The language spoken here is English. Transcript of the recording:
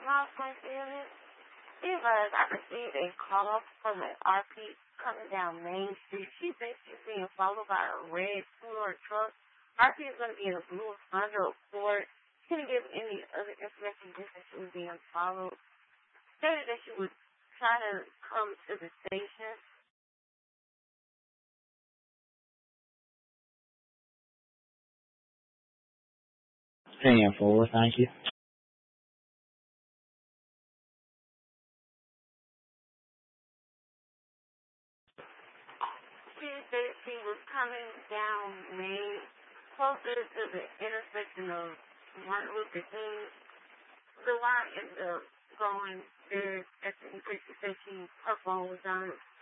Malcolm Evans. Because I received a call from an RP coming down Main Street. She thinks she's being followed by a red Ford truck. RP is going to be in a blue Honda Accord. She didn't give any other information, just that she was being followed. Stated that she would try to come to the station. 10-4, thank you. She said she was coming down Main, closer to the intersection of Martin Luther King. The line ended up going there at the intersection. Her phone was on.